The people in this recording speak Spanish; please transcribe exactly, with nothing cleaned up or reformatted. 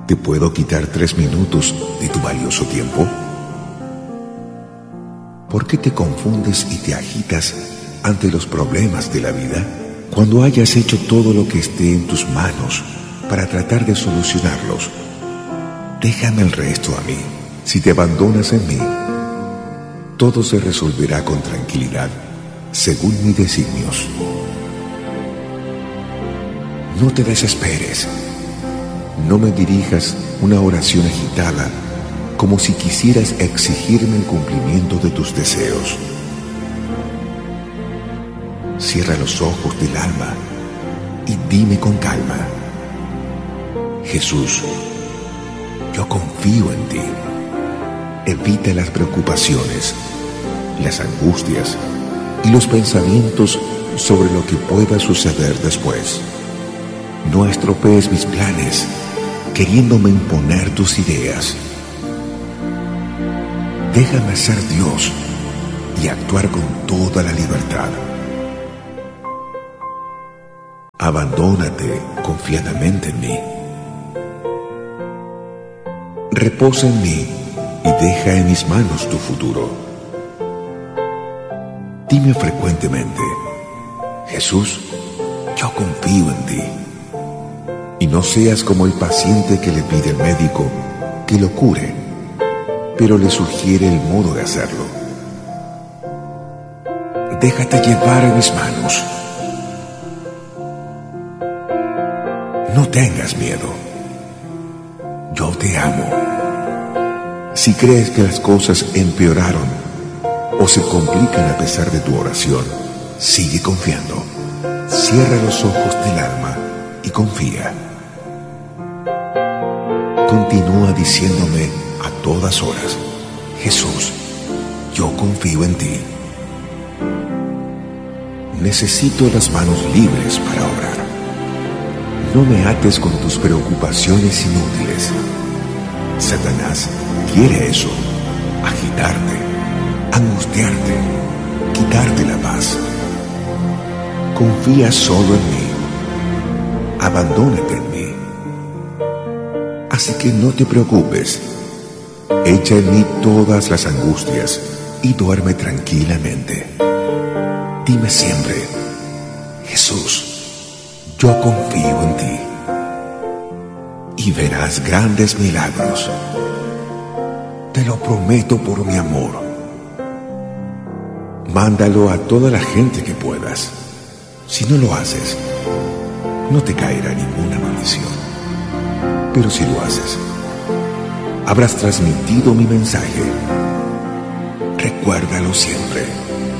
¿Te puedo quitar tres minutos de tu valioso tiempo? ¿Por qué te confundes y te agitas ante los problemas de la vida cuando hayas hecho todo lo que esté en tus manos para tratar de solucionarlos? Déjame el resto a mí. Si te abandonas en mí, todo se resolverá con tranquilidad, según mis designios. No te desesperes. No me dirijas una oración agitada como si quisieras exigirme el cumplimiento de tus deseos. Cierra los ojos del alma y dime con calma: Jesús, yo confío en ti. Evita las preocupaciones, las angustias y los pensamientos sobre lo que pueda suceder después. No estropees mis planes queriéndome imponer tus ideas. Déjame ser Dios y actuar con toda la libertad. Abandónate confiadamente en mí. Reposa en mí y deja en mis manos tu futuro. Dime frecuentemente: Jesús, yo confío en ti. Y no seas como el paciente que le pide al médico que lo cure, pero le sugiere el modo de hacerlo. Déjate llevar en mis manos. No tengas miedo. Yo te amo. Si crees que las cosas empeoraron o se complican a pesar de tu oración, sigue confiando. Cierra los ojos del alma y confía. Continúa diciéndome a todas horas: Jesús, yo confío en ti. Necesito las manos libres para orar. No me ates con tus preocupaciones inútiles. Satanás quiere eso: agitarte, angustiarte, quitarte la paz. Confía solo en mí. Abandónate en mí. Así que no te preocupes. Echa en mí todas las angustias y duerme tranquilamente. Dime siempre: Jesús, yo confío en ti. Y verás grandes milagros. Te lo prometo por mi amor. Mándalo a toda la gente que puedas. Si no lo haces, no te caerá ninguna maldición. Pero si lo haces, habrás transmitido mi mensaje. Recuérdalo siempre.